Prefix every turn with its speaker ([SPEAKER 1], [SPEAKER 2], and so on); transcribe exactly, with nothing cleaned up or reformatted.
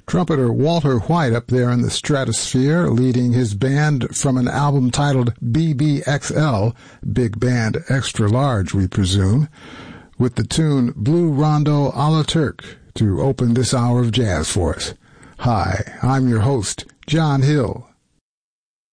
[SPEAKER 1] Trumpeter Walter White up there in the stratosphere, leading his band from an album titled B B X L, Big Band Extra Large, we presume, with the tune Blue Rondo a la Turk to open this hour of jazz for us. Hi, I'm your host, John Hill.